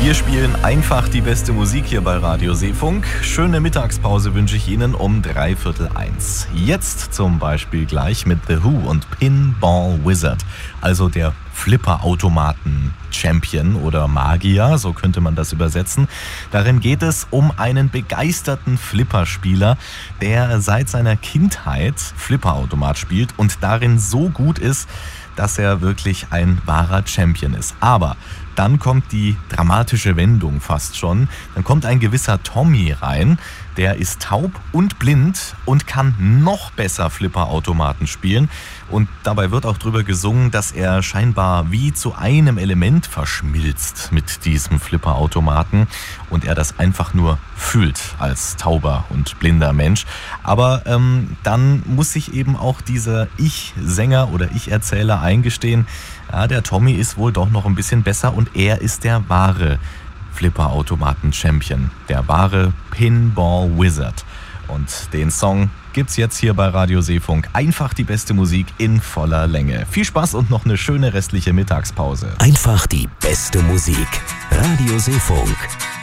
Wir spielen einfach die beste Musik hier bei Radio Seefunk. Schöne Mittagspause wünsche ich Ihnen um 1:45. Jetzt zum Beispiel gleich mit The Who und Pinball Wizard, also der Flipperautomaten-Champion oder Magier, so könnte man das übersetzen. Darin geht es um einen begeisterten Flipperspieler, der seit seiner Kindheit Flipperautomat spielt und darin so gut ist, dass er wirklich ein wahrer Champion ist. Aber dann kommt die dramatische Wendung fast schon. Dann kommt ein gewisser Tommy rein, der ist taub und blind und kann noch besser Flipperautomaten spielen. Und dabei wird auch drüber gesungen, dass er scheinbar wie zu einem Element verschmilzt mit diesem Flipperautomaten und er das einfach nur fühlt als tauber und blinder Mensch. Aber dann muss sich eben auch dieser Ich-Sänger oder Ich-Erzähler eingestehen, ja, der Tommy ist wohl doch noch ein bisschen besser und er ist der wahre Flipperautomaten-Champion, der wahre Pinball Wizard. Und den Song gibt's jetzt hier bei Radio Seefunk. Einfach die beste Musik in voller Länge. Viel Spaß und noch eine schöne restliche Mittagspause. Einfach die beste Musik. Radio Seefunk.